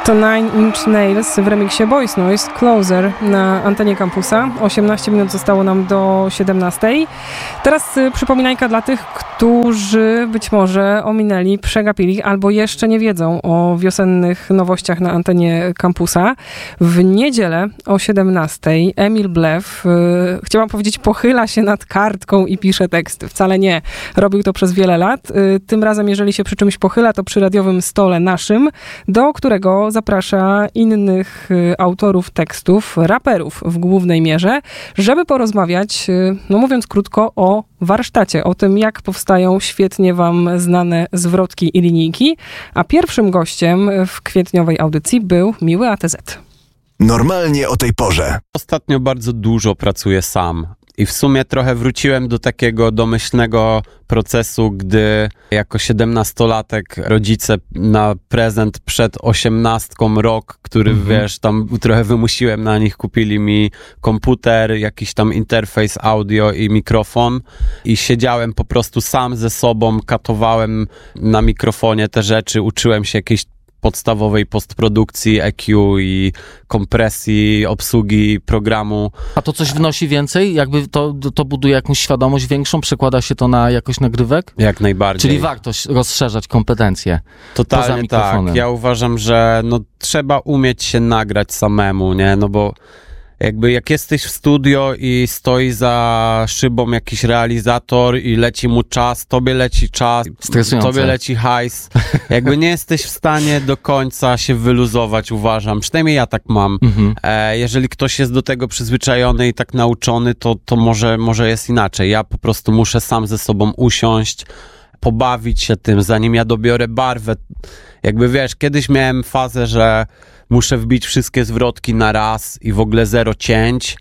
To Nine Inch Nails w remiksie Boys Noise, Closer na antenie kampusa. 18 minut zostało nam do 17. Teraz przypominajka dla tych, którzy być może ominęli, przegapili albo jeszcze nie wiedzą o wiosennych nowościach na antenie kampusa. W niedzielę o 17 Emil Blew, chciałam powiedzieć, pochyla się nad kartką i pisze teksty. Wcale nie. Robił to przez wiele lat. Tym razem, jeżeli się przy czymś pochyla, to przy radiowym stole naszym, do którego zaprasza innych autorów tekstów, raperów w głównej mierze, żeby porozmawiać, no mówiąc krótko, o warsztacie, o tym, jak powstają świetnie wam znane zwrotki i linijki. A pierwszym gościem w kwietniowej audycji był Miły ATZ. Normalnie o tej porze. Ostatnio bardzo dużo pracuję sam. I w sumie trochę wróciłem do takiego domyślnego procesu, gdy jako 17-latek rodzice na prezent przed 18 rok, który wiesz, tam trochę wymusiłem na nich, kupili mi komputer, jakiś tam interfejs audio i mikrofon i siedziałem po prostu sam ze sobą, katowałem na mikrofonie te rzeczy, uczyłem się jakiejś podstawowej postprodukcji, EQ i kompresji, obsługi programu. A to coś wnosi więcej? Jakby to buduje jakąś świadomość większą? Przekłada się to na jakość nagrywek? Jak najbardziej. Czyli warto rozszerzać kompetencje. Totalnie tak. Ja uważam, że no, trzeba umieć się nagrać samemu, nie? No bo jakby jak jesteś w studio i stoi za szybą jakiś realizator i leci mu czas, tobie leci czas, tobie leci hajs. Jakby nie jesteś w stanie do końca się wyluzować, uważam. Przynajmniej ja tak mam. Jeżeli ktoś jest do tego przyzwyczajony i tak nauczony, to może jest inaczej. Ja po prostu muszę sam ze sobą usiąść, pobawić się tym, zanim ja dobiorę barwę. Jakby wiesz, kiedyś miałem fazę, że muszę wbić wszystkie zwrotki na raz i w ogóle zero cięć.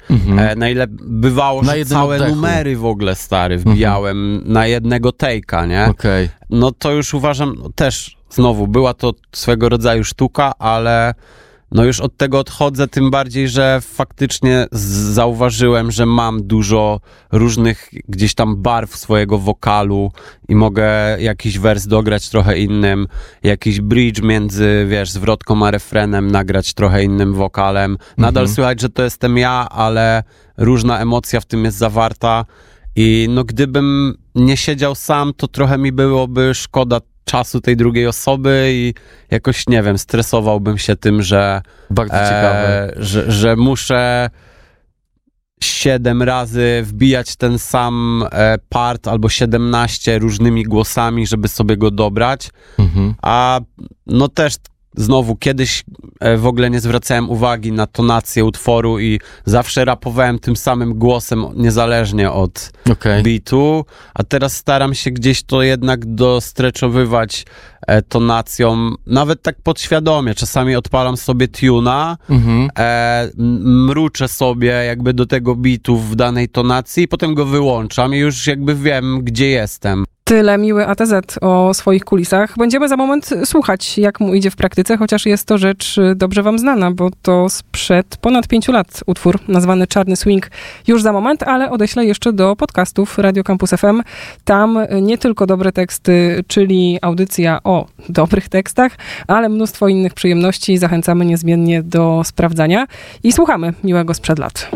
Bywało, że całe numery w ogóle, stary, wbijałem na jednego take'a, nie? Okay. No to już uważam, też znowu, była to swego rodzaju sztuka, ale no już od tego odchodzę, tym bardziej, że faktycznie zauważyłem, że mam dużo różnych gdzieś tam barw swojego wokalu i mogę jakiś wers dograć trochę innym, jakiś bridge między, wiesz, zwrotką a refrenem nagrać trochę innym wokalem. Nadal słychać, że to jestem ja, ale różna emocja w tym jest zawarta i no gdybym nie siedział sam, to trochę mi byłoby szkoda czasu tej drugiej osoby i jakoś, nie wiem, stresowałbym się tym, że bardzo ciekawe, że muszę 7 razy wbijać ten sam part albo 17 różnymi głosami, żeby sobie go dobrać. A no też znowu, kiedyś w ogóle nie zwracałem uwagi na tonację utworu i zawsze rapowałem tym samym głosem, niezależnie od beatu, a teraz staram się gdzieś to jednak dostreczowywać tonacją, nawet tak podświadomie. Czasami odpalam sobie tuna, mruczę sobie jakby do tego beatu w danej tonacji i potem go wyłączam i już jakby wiem, gdzie jestem. Tyle Miły ATZ o swoich kulisach. Będziemy za moment słuchać, jak mu idzie w praktyce, chociaż jest to rzecz dobrze wam znana, bo to sprzed ponad 5 lat utwór nazwany Czarny Swing już za moment, ale odeślę jeszcze do podcastów Radio Campus FM. Tam nie tylko dobre teksty, czyli audycja o dobrych tekstach, ale mnóstwo innych przyjemności. Zachęcamy niezmiennie do sprawdzania i słuchamy Miłego sprzed lat.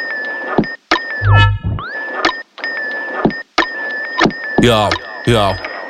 Yo.